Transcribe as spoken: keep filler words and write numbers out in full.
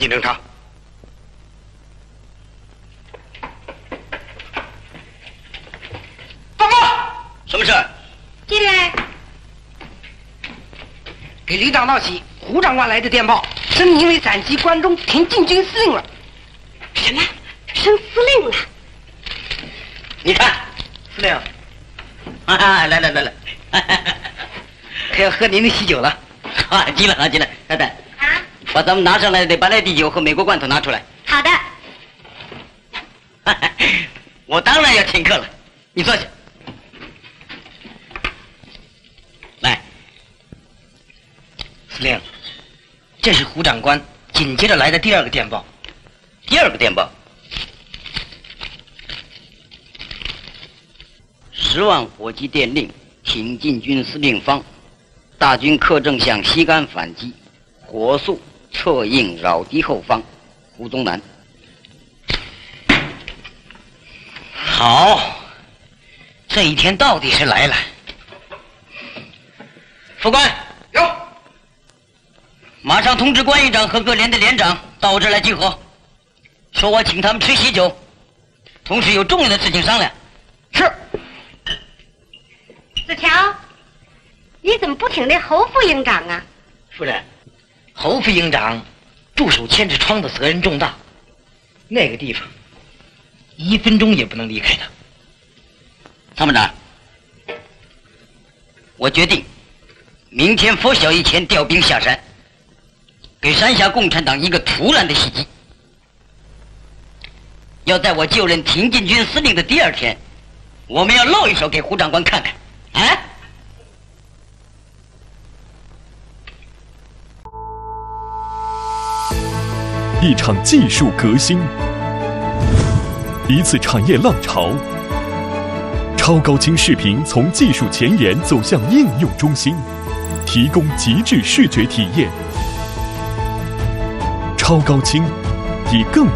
听侦查。报告， 什么事？ 进来。 给李长道喜，胡长官来的电报，升您为陕西关中田径军司令了。 什么？升司令了？ 你看， 司令， 啊，来来来来， 可要喝您的喜酒了。 啊，进来啊，进来，太太。 啊。 把咱们拿上来的白兰地酒和美国罐头拿出来。 好的。 我当然要请客了，你坐下。来， 司令，这是胡长官紧接着来的第二个电报。 第二个电报，十万火急电令，挺进军司令方，大军克正向西干反击，火速策应扰敌后方，胡宗南。 好，这一天到底是来了。 副官， 有， 马上通知关营长和各连的连长到我这儿来集合，说我请他们吃喜酒，同时有重要的事情商量。 是。 子乔，你怎么不听那侯副营长啊？ 夫人，侯副营长驻守千尺窗的责任重大，那个地方一分钟也不能离开他。 参谋长，我决定明天拂晓以前调兵下山，给山下共产党一个突然的袭击。要在我就任挺进军司令的第二天，我们要露一手给胡长官看看。啊！ 一场技术革新，一次产业浪潮。超高清视频从技术前沿走向应用中心，提供极致视觉体验。超高清，以更